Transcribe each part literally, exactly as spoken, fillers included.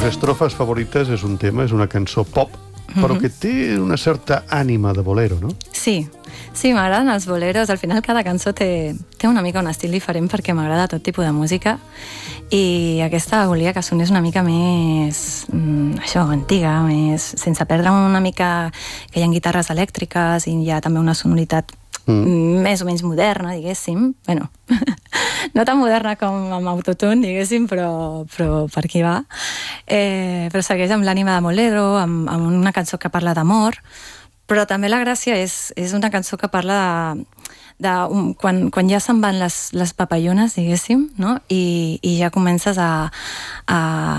tus estrofes favorites és un tema, és una cançó pop, però que té una certa ànima de bolero, no? Sí, sí, m'agraden els boleros. Al final cada cançó té, té una mica un estil diferent perquè m'agrada tot tipus de música i aquesta volia que sonés una mica més, mm, això, antiga, més, sense perdre una mica que hi ha guitarres elèctriques i hi ha també una sonoritat mm. més o menys moderna, diguéssim. Bueno, no tan moderna com amb autotune, diguéssim, però, però per aquí va. Eh, però segueix amb l'ànima de bolero, amb, amb una cançó que parla d'amor, però també la gràcia és, és una cançó que parla de, de un, quan, quan ja se'n van les, les papallones, diguéssim, no? I, i ja comences a, a,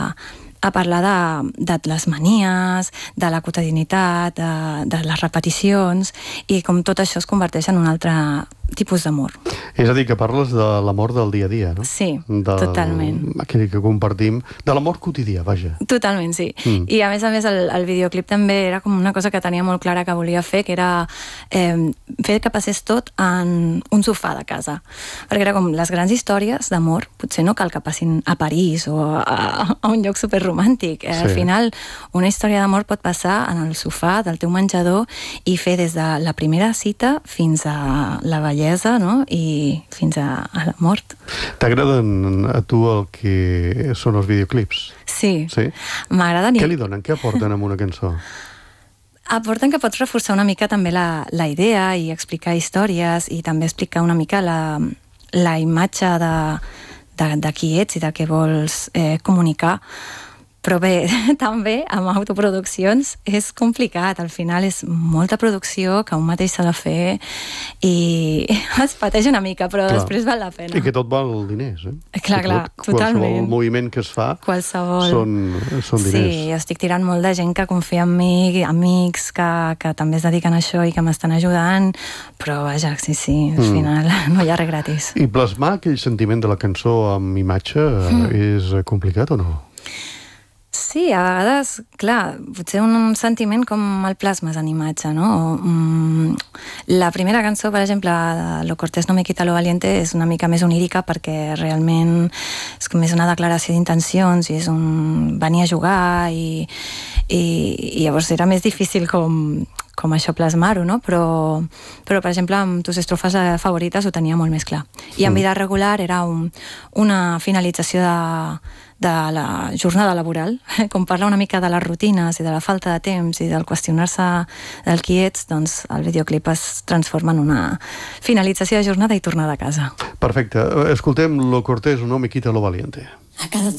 a parlar de, de les manies, de la quotidianitat, de, de les repeticions, i com tot això es converteix en un altre tipus d'amor. És a dir, que parles de l'amor del dia a dia, no? Sí, del, totalment. Aquell que compartim, de l'amor quotidià, vaja. Totalment, sí. Mm. I a més a més el, el videoclip també era com una cosa que tenia molt clara que volia fer, que era eh, fer que passés tot en un sofà de casa. Perquè era com les grans històries d'amor, potser no cal que passin a París o a, a un lloc superromàntic. Eh, sí. Al final, una història d'amor pot passar en el sofà del teu menjador i fer des de la primera cita fins a la bellesa, no? I fins a, a la mort. T'agraden a tu el que són els videoclips? Sí, sí? M'agraden. Què li donen? Què aporten amb una cançó? Aporten que pots reforçar una mica també la, la idea i explicar històries i també explicar una mica la, la imatge de, de, de qui ets i de què vols eh, comunicar. Però bé, també amb autoproduccions és complicat. Al final és molta producció que un mateix s'ha de fer i es pateix una mica, però clar, després val la pena. I que tot val diners, eh? Clar, clar, tot, totalment. Qualsevol moviment que es fa qualsevol... són, són diners. Sí, jo estic tirant molt de gent que confia en mi, amics que, que també es dediquen a això i que m'estan ajudant, però vaja, sí, sí, al mm. final no hi ha res gratis. I plasmar aquell sentiment de la cançó amb imatge mm. és complicat o no? Sí, a vegades, clar, potser un sentiment com el plasmes en imatge, no? La primera cançó, per exemple, de Lo cortés no me quita lo valiente, és una mica més onírica perquè realment és com més una declaració d'intencions i és un venir a jugar i, i, i llavors era més difícil com, com això plasmar-ho, no? Però, però, per exemple, amb tus estrofes favorites ho tenia molt més clar. I en vida regular era un, una finalització de de la jornada laboral, com parla una mica de les rutines i de la falta de temps i del qüestionar-se del qui ets, doncs el videoclip es transforma en una finalització de jornada i tornada a casa. Perfecte. Escoltem Lo cortés no me quita lo valiente. A cada